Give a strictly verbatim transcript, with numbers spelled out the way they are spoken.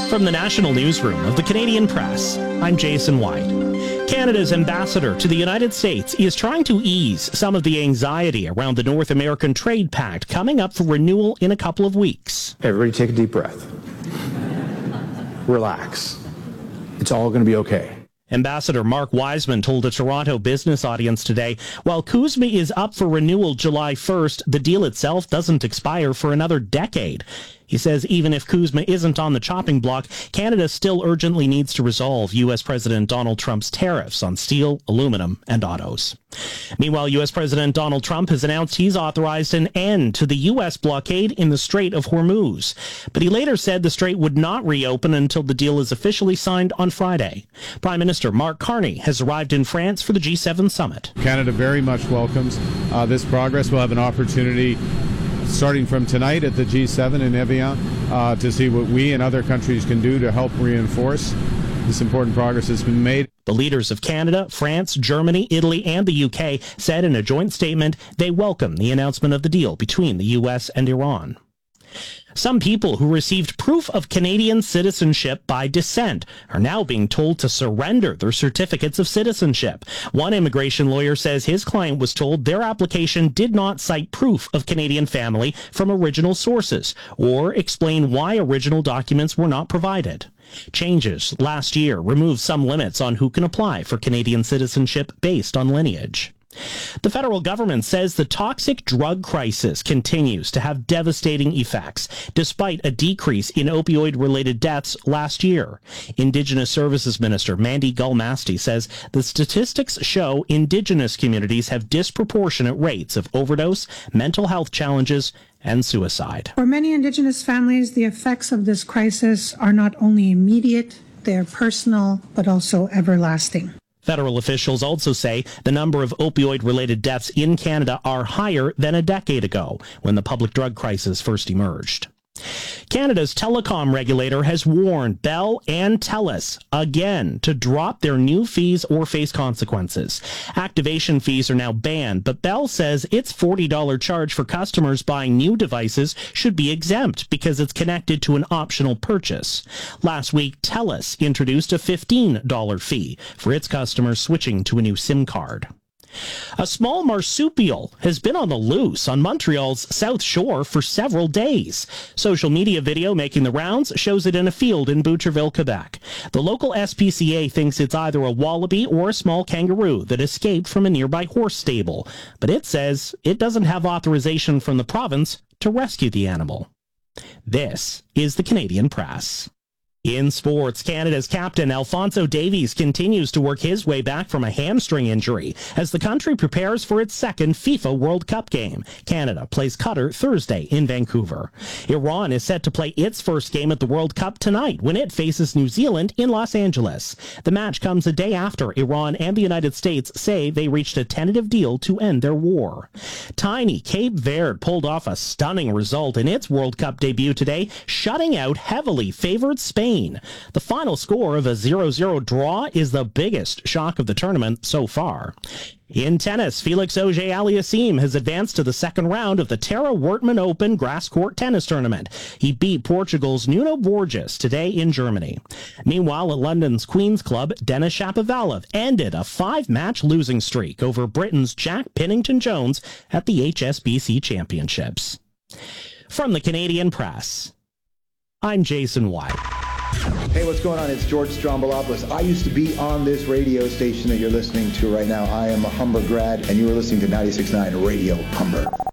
From the National Newsroom of the Canadian Press, I'm Jason White. Canada's ambassador to the United States is trying to ease some of the anxiety around the North American Trade Pact coming up for renewal in a couple of weeks. Everybody take a deep breath. Relax. It's all going to be okay. Ambassador Mark Wiseman told a Toronto business audience today, while CUSMA is up for renewal July first, the deal itself doesn't expire for another decade. He says even if CUSMA isn't on the chopping block, Canada still urgently needs to resolve U S President Donald Trump's tariffs on steel, aluminum, and autos. Meanwhile, U S President Donald Trump has announced he's authorized an end to the U S blockade in the Strait of Hormuz. But he later said the strait would not reopen until the deal is officially signed on Friday. Prime Minister Mark Carney has arrived in France for the G seven summit. Canada very much welcomes uh, this progress. We'll have an opportunity starting from tonight at the G seven in Evian uh, to see what we and other countries can do to help reinforce this important progress that's been made. The leaders of Canada, France, Germany, Italy, and the U K said in a joint statement they welcome the announcement of the deal between the U S and Iran. Some people who received proof of Canadian citizenship by descent are now being told to surrender their certificates of citizenship. One immigration lawyer says his client was told their application did not cite proof of Canadian family from original sources or explain why original documents were not provided. Changes last year removed some limits on who can apply for Canadian citizenship based on lineage. The federal government says the toxic drug crisis continues to have devastating effects, despite a decrease in opioid-related deaths last year. Indigenous Services Minister Mandy Gulmasti says the statistics show Indigenous communities have disproportionate rates of overdose, mental health challenges, and suicide. For many Indigenous families, the effects of this crisis are not only immediate, they are personal, but also everlasting. Federal officials also say the number of opioid-related deaths in Canada are higher than a decade ago, when the public drug crisis first emerged. Canada's telecom regulator has warned Bell and TELUS again to drop their new fees or face consequences. Activation fees are now banned, but Bell says its forty dollars charge for customers buying new devices should be exempt because it's connected to an optional purchase. Last week, TELUS introduced a fifteen dollars fee for its customers switching to a new SIM card. A small marsupial has been on the loose on Montreal's South Shore for several days. Social media video making the rounds shows it in a field in Boucherville, Quebec. The local S P C A thinks it's either a wallaby or a small kangaroo that escaped from a nearby horse stable, but it says it doesn't have authorization from the province to rescue the animal. This is the Canadian Press. In sports, Canada's captain Alphonso Davies continues to work his way back from a hamstring injury as the country prepares for its second FIFA World Cup game. Canada plays Qatar Thursday in Vancouver. Iran is set to play its first game at the World Cup tonight when it faces New Zealand in Los Angeles. The match comes a day after Iran and the United States say they reached a tentative deal to end their war. Tiny Cape Verde pulled off a stunning result in its World Cup debut today, shutting out heavily favored Spain. The final score of a zero zero draw is the biggest shock of the tournament so far. In tennis, Felix Auger-Aliassime has advanced to the second round of the Tara Wortmann Open grass court tennis tournament. He beat Portugal's Nuno Borges today in Germany. Meanwhile, at London's Queen's Club, Denis Shapovalov ended a five-match losing streak over Britain's Jack Pennington-Jones at the H S B C Championships. From the Canadian Press, I'm Jason White. Hey, what's going on? It's George Strombolopoulos. I used to be on this radio station that you're listening to right now. I am a Humber grad, and you are listening to ninety-six point nine Radio Humber.